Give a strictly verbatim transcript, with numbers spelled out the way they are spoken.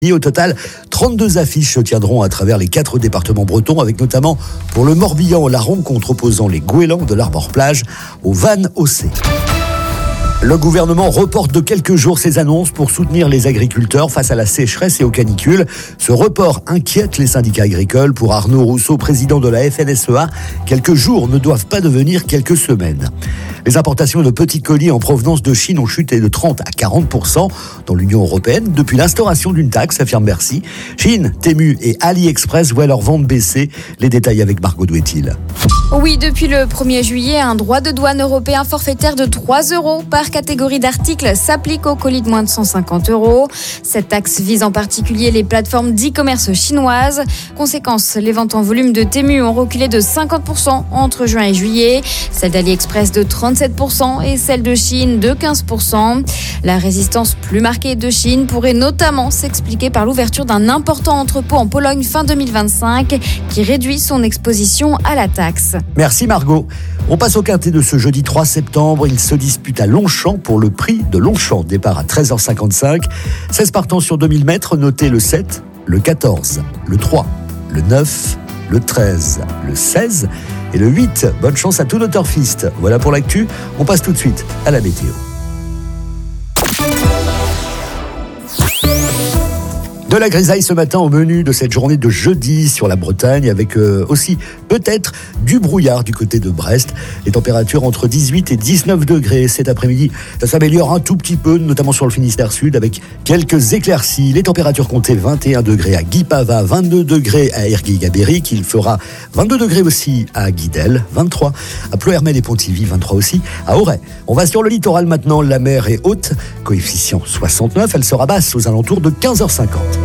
Au total, trente-deux affiches se tiendront à travers les quatre départements bretons, avec notamment pour le Morbihan la rencontre opposant les goélands de l'Arbor-Plage aux Vannes-Haussées. Le gouvernement reporte de quelques jours ses annonces pour soutenir les agriculteurs face à la sécheresse et aux canicules. Ce report inquiète les syndicats agricoles. Pour Arnaud Rousseau, président de la F N S E A, quelques jours ne doivent pas devenir quelques semaines. Les importations de petits colis en provenance de Chine ont chuté de trente à quarante pour cent dans l'Union européenne depuis l'instauration d'une taxe, affirme Bercy. Chine, Temu et AliExpress voient leurs ventes baisser. Les détails avec Margot Douetil. Oui, depuis le premier juillet, un droit de douane européen forfaitaire de trois euros par catégorie d'articles s'applique aux colis de moins de cent cinquante euros. Cette taxe vise en particulier les plateformes d'e-commerce chinoises. Conséquence, les ventes en volume de Temu ont reculé de cinquante pour cent entre juin et juillet, celle d'AliExpress de trente-sept pour cent et celle de Chine de quinze pour cent. La résistance plus marquée de Chine pourrait notamment s'expliquer par l'ouverture d'un important entrepôt en Pologne fin deux mille vingt-cinq qui réduit son exposition à la taxe. Merci Margot. On passe au quintet de ce jeudi trois septembre. Il se dispute à Longchamp pour le prix de Longchamp. Départ à treize heures cinquante-cinq. seize partants sur deux mille mètres. Notez le sept, le quatorze, le trois, le neuf, le treize, le seize et le huit. Bonne chance à tous nos turfistes. Voilà pour l'actu. On passe tout de suite à la météo. De la grisaille ce matin au menu de cette journée de jeudi sur la Bretagne, avec euh, aussi peut-être du brouillard du côté de Brest. Les températures entre dix-huit et dix-neuf degrés cet après-midi. Ça s'améliore un tout petit peu, notamment sur le Finistère Sud, avec quelques éclaircies. Les températures comptaient vingt et un degrés à Guipava, vingt-deux degrés à Erguy-Gabéric. Il fera vingt-deux degrés aussi à Guidel, vingt-trois à Ploërmel et Pontivy, vingt-trois aussi à Auray. On va sur le littoral maintenant. La mer est haute, coefficient soixante-neuf. Elle sera basse aux alentours de quinze heures cinquante.